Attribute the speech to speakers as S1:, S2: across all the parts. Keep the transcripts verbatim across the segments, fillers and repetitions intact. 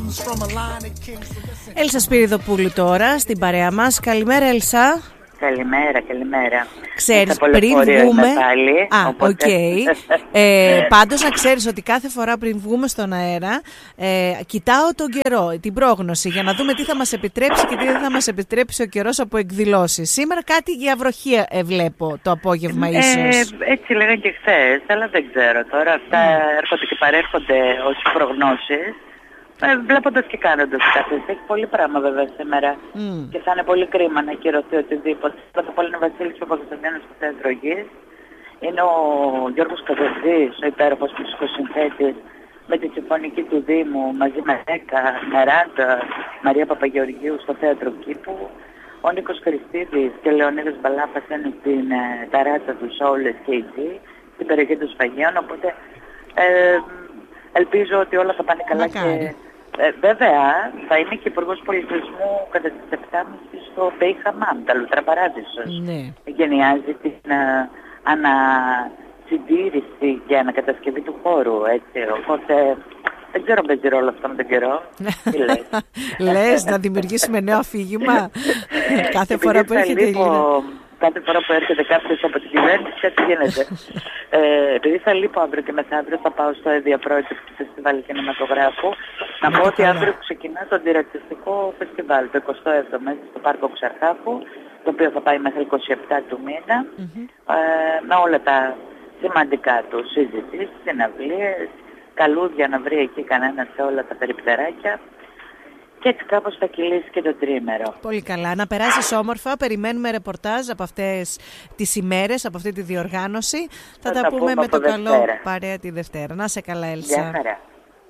S1: Έλσα Σπυριδοπούλου τώρα στην παρέα μας. Καλημέρα Έλσα.
S2: Καλημέρα, καλημέρα.
S1: Ξέρεις, πριν βγούμε...
S2: Πάλι,
S1: Α, οκ.
S2: οπότε...
S1: Okay. ε, πάντως να ξέρεις ότι κάθε φορά πριν βγούμε στον αέρα ε, κοιτάω τον καιρό, την πρόγνωση, για να δούμε τι θα μας επιτρέψει και τι δεν θα μας επιτρέψει ο καιρός από εκδηλώσεις. Σήμερα κάτι για βροχή ε, βλέπω το απόγευμα
S2: ε,
S1: ίσως.
S2: Έτσι λέγανε και χθες, αλλά δεν ξέρω τώρα. Αυτά mm. έρχονται και παρέρχονται ως προγνώσεις. Ε, βλέποντας και κάνοντας κάποιες. Έχει πολύ πράγμα βέβαια σήμερα mm. και θα είναι πολύ κρίμα να ακυρωθεί οτιδήποτε. Πρώτα απ' όλα είναι ο Βασίλης Παπακοσταντίνος του Θέατρο Γης. Είναι ο Γιώργος Καζαντζής, ο υπέροχος μουσικοσυνθέτης, με τη συμφωνική του Δήμου μαζί με Έκα, Μεράντα, Μαρία Παπαγεωργίου στο Θέατρο Κήπου. Ο Νίκος Χριστίδης και Λεωνίδας Μπαλάφας είναι στην ε, ταράτσα του Σόουλες και εκεί, στην περιοχή των Σφαγείων. Οπότε ε, ελπίζω ότι όλα θα πάνε καλά. Μακάρι. Και ε, βέβαια θα είναι και υπουργός πολιτισμού κατά τις επτά και μισή στο Μπέι Χαμάμ, τα Λουτρά Παράδεισος. Ναι. Γενιάζει την uh, ανασυντήρηση και ανακατασκευή του χώρου, έτσι. Οπότε δεν ξέρω αν παίζει ρόλο αυτό με τον καιρό. Τι λες.
S1: Λες να δημιουργήσουμε νέο αφήγημα κάθε φορά που έρχεται η Λίνα.
S2: Κάθε φορά που έρχεται κάποιος από την κυβέρνηση, κάτι γίνεται. ε, επειδή θα λείπω αύριο και μεθαύριο, θα πάω στο διαπρόεδρευση του Φεστιβάλ Κινηματογράφου. Να πω ότι αύριο ξεκινά το αντιρατσιστικό φεστιβάλ, το εικοστό έβδομο, στο Πάρκο Ξαρχάφου, το οποίο θα πάει μέχρι είκοσι επτά του μήνα, mm-hmm. ε, με όλα τα σημαντικά του, συζητήσεις, συναυλίες, καλούδια να βρει εκεί κανένα σε όλα τα περιπτεράκια. Και έτσι κάπως θα κυλήσει και το τρίμερο.
S1: Πολύ καλά. Να περάσεις όμορφα. Περιμένουμε ρεπορτάζ από αυτές τις ημέρες, από αυτή τη διοργάνωση. Θα, θα τα, τα πούμε, πούμε με το Δευτέρα. Καλό παρέα τη Δευτέρα. Να σε καλά, Έλσα.
S2: Γεια χαρά.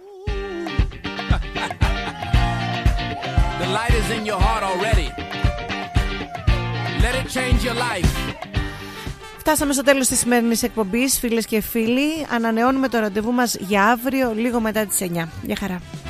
S3: The light is in your heart already. Let it change your life.
S1: Φτάσαμε στο τέλος της σημερινής εκπομπής, φίλες και φίλοι. Ανανεώνουμε το ραντεβού μας για αύριο, λίγο μετά τις εννιά. Γεια χαρά.